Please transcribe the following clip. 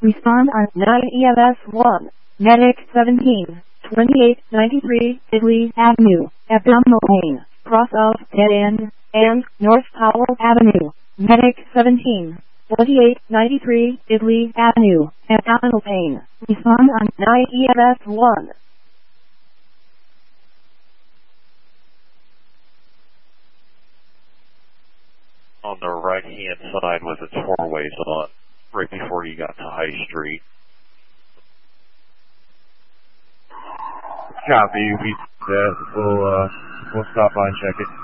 Respond on 9 EMS 1. Medic 17. 2893 Italy Avenue. Abdominal pain. Cross of dead end and North Powell Avenue. Medic 17. 2893 Italy Avenue. Abdominal pain. Respond on 9 EMS 1. On the right-hand side with its four-ways on, right before you got to High Street. Copy. We'll stop by and check it.